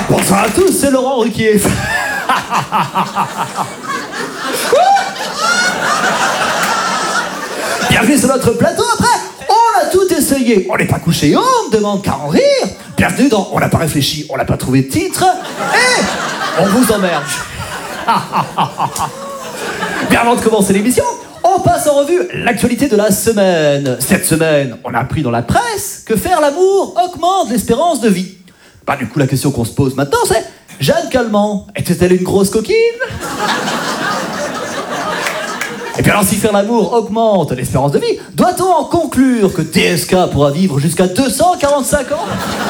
Bonsoir à tous, c'est Laurent Ruquier. Bienvenue sur notre plateau. Après, on a tout essayé. On n'est pas couché, on ne demande qu'à en rire. Bienvenue dans On n'a pas réfléchi, on n'a pas trouvé de titre. Et on vous emmerde. Bien avant de commencer l'émission, on passe en revue l'actualité de la semaine. Cette semaine, on a appris dans la presse que faire l'amour augmente l'espérance de vie. Bah du coup, la question qu'on se pose maintenant, c'est Jeanne Calment, était-elle une grosse coquine? Et puis alors, si faire l'amour augmente l'espérance de vie, doit-on en conclure que DSK pourra vivre jusqu'à 245 ans?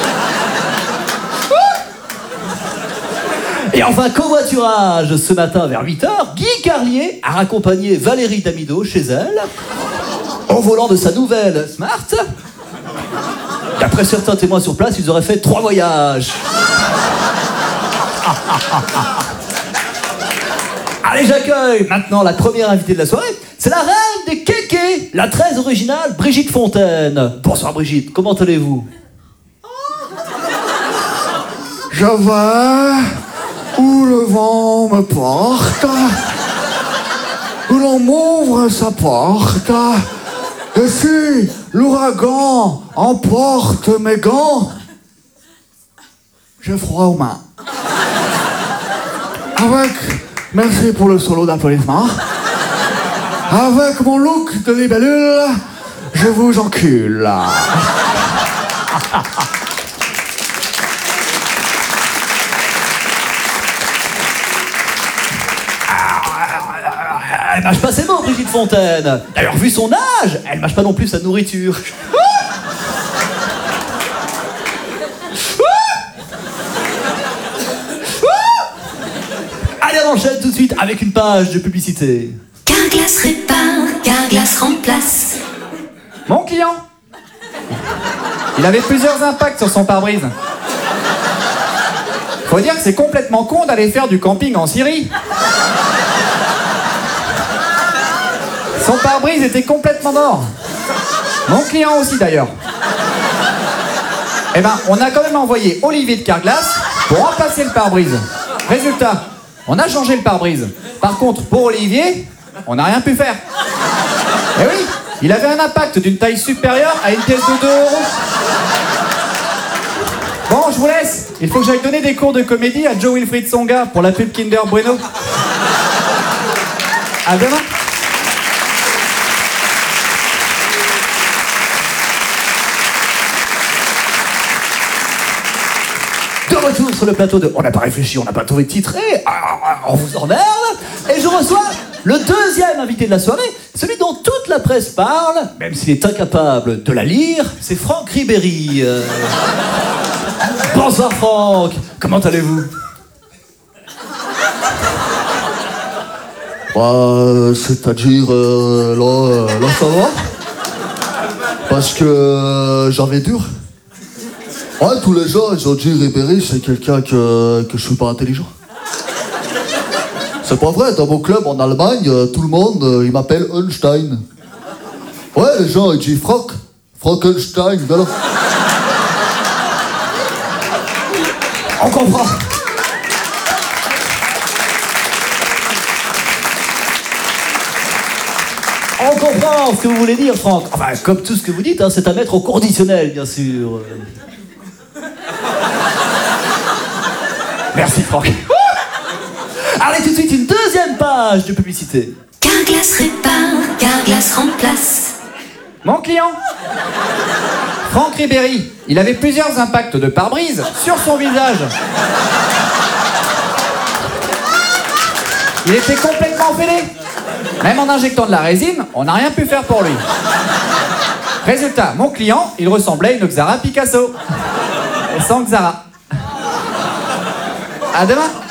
Et enfin, covoiturage, ce matin vers 8h, Guy Carlier a raccompagné Valérie Damido chez elle, au volant de sa nouvelle Smart. D'après certains témoins sur place, ils auraient fait 3 voyages. Allez, j'accueille maintenant la première invitée de la soirée. C'est la reine des kékés, la très originale Brigitte Fontaine. Bonsoir Brigitte, comment allez-vous? Je vais où le vent me porte, où l'on m'ouvre sa porte, et si l'ouragan emporte mes gants, j'ai froid aux mains. Merci pour le solo d'applaudissements. Avec mon look de libellule, je vous encule. Elle mâche pas ses mots, Brigitte Fontaine. D'ailleurs, vu son âge, elle mâche pas non plus sa nourriture. Allez, on enchaîne tout de suite avec une page de publicité. Carglass répare, Carglass remplace. Mon client, il avait plusieurs impacts sur son pare-brise. Faut dire que c'est complètement con d'aller faire du camping en Syrie. Son pare-brise était complètement mort. Mon client aussi d'ailleurs. Eh ben, on a quand même envoyé Olivier de Carglass pour remplacer le pare-brise. Résultat, on a changé le pare-brise. Par contre, pour Olivier, on n'a rien pu faire. Eh oui, il avait un impact d'une taille supérieure à une pièce de 2 €. Bon, je vous laisse. Il faut que j'aille donner des cours de comédie à Joe Wilfried Songa pour la pub Kinder Bueno. À demain. De retour sur le plateau de On n'a pas réfléchi, on n'a pas trouvé de titre et on vous emmerde. Et je reçois le deuxième invité de la soirée, celui dont toute la presse parle, même s'il est incapable de la lire, c'est Franck Ribéry. Bonsoir Franck, comment allez-vous? C'est-à-dire, là ça va. Parce que j'avais dur. Ouais, tous les gens, ils ont dit Ribéry, c'est quelqu'un que je suis pas intelligent. C'est pas vrai, dans mon club en Allemagne, tout le monde, il m'appelle Einstein. Ouais, les gens, ils disent Frankenstein, voilà. On comprend. On comprend ce que vous voulez dire, Franck. Enfin, comme tout ce que vous dites, hein, c'est à mettre au conditionnel, bien sûr. Merci, Franck. Allez, tout de suite, une deuxième page de publicité. Carglass répare, Carglass remplace. Mon client, Franck Ribéry, il avait plusieurs impacts de pare-brise sur son visage. Il était complètement fêlé. Même en injectant de la résine, on n'a rien pu faire pour lui. Résultat, mon client, il ressemblait à une Xara Picasso. Et sans Xara. À demain.